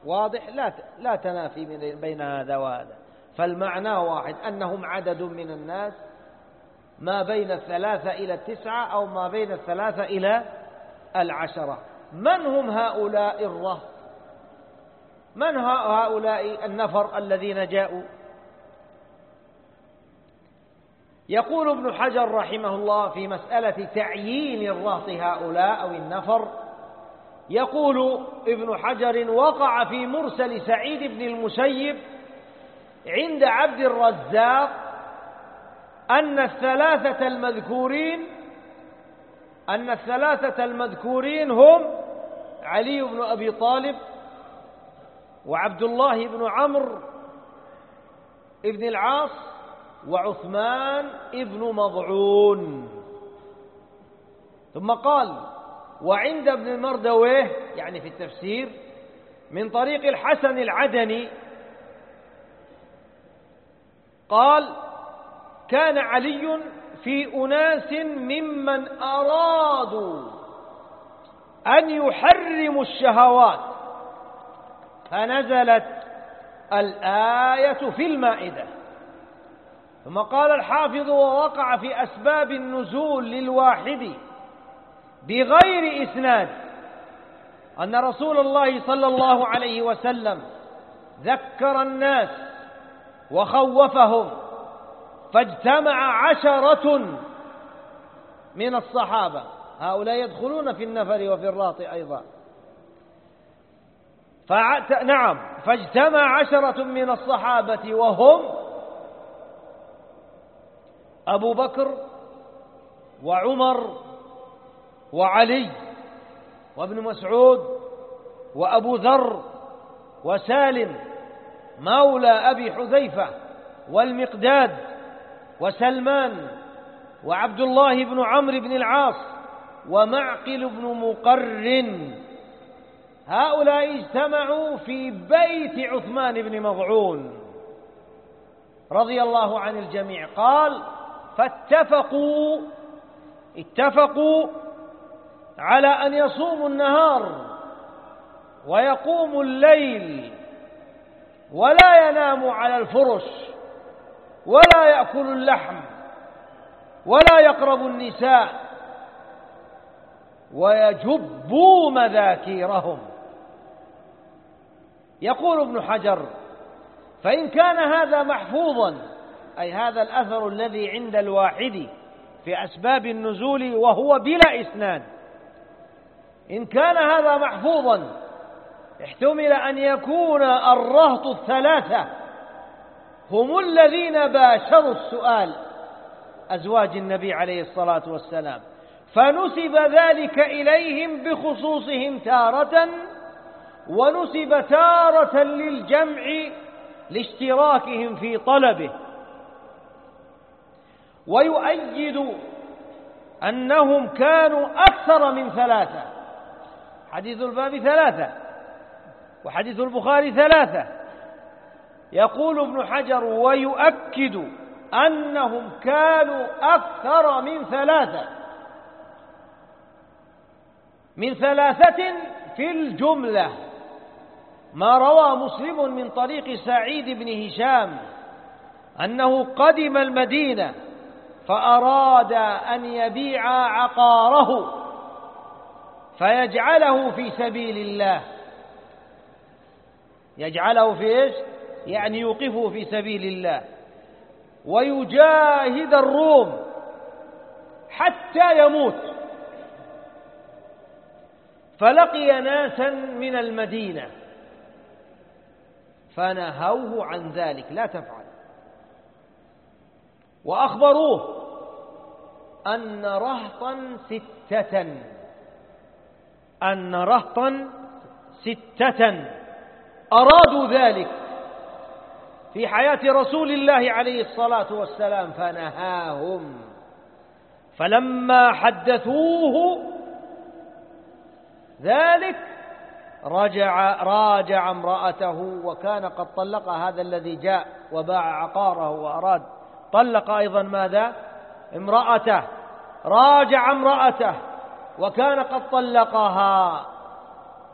واضح؟ لا تنافي بين هذا وهذا، فالمعنى واحد، أنهم عدد من الناس ما بين 3 إلى 9 أو ما بين 3 إلى 10. من هم هؤلاء الرهط؟ من هؤلاء النفر الذين جاءوا؟ يقول ابن حجر رحمه الله في مسألة تعيين الرهط هؤلاء أو النفر، يقول ابن حجر: وقع في مرسل سعيد بن المسيب عند عبد الرزاق أن الثلاثة المذكورين هم علي بن أبي طالب وعبد الله بن عمرو بن العاص وعثمان بن مضعون. ثم قال: وعند ابن مردويه يعني في التفسير من طريق الحسن العدني قال: كان علي في أناس ممن أرادوا أن يحرموا الشهوات فنزلت الآية في المائدة. ثم قال الحافظ: ووقع في أسباب النزول للواحد بغير إسناد أن رسول الله صلى الله عليه وسلم ذكر الناس وخوفهم فاجتمع 10 من الصحابة، هؤلاء يدخلون في النفر وفي الرهط أيضا، فاجتمع 10 من الصحابة وهم أبو بكر وعمر وعلي وابن مسعود وأبو ذر وسالم مولى أبي حذيفة والمقداد وسلمان وعبد الله بن عمرو بن العاص ومعقل بن مقرن. هؤلاء اجتمعوا في بيت عثمان بن مضعون رضي الله عن الجميع. قال: اتفقوا على أن يصوموا النهار ويقوموا الليل ولا يناموا على الفرش ولا يأكلوا اللحم ولا يقربوا النساء ويجبوا مذاكيرهم. يقول ابن حجر: فإن كان هذا محفوظا، أي هذا الأثر الذي عند الواحد في أسباب النزول وهو بلا إسناد، إن كان هذا محفوظا احتمل أن يكون الرهط 3 هم الذين باشروا السؤال أزواج النبي عليه الصلاة والسلام، فنسب ذلك إليهم بخصوصهم تارة، ونسب تارة للجمع لاشتراكهم في طلبه. ويؤيد أنهم كانوا أكثر من 3، حديث الباب 3 وحديث البخاري 3. يقول ابن حجر: ويؤكد أنهم كانوا أكثر من 3 في الجملة، ما روى مسلم من طريق سعيد بن هشام أنه قدم المدينة فأراد أن يبيع عقاره فيجعله في سبيل الله. يجعله في إيش؟ يعني يوقفه في سبيل الله، ويجاهد الروم حتى يموت. فلقي ناسا من المدينة فنهوه عن ذلك: لا تفعل. وأخبروه أن رهطا 6 أرادوا ذلك في حياة رسول الله عليه الصلاة والسلام فنهاهم. فلما حدثوه ذلك راجع امرأته، وكان قد طلق هذا الذي جاء وباع عقاره وأراد طلق أيضا ماذا؟ امرأته. راجع امرأته وكان قد طلقها،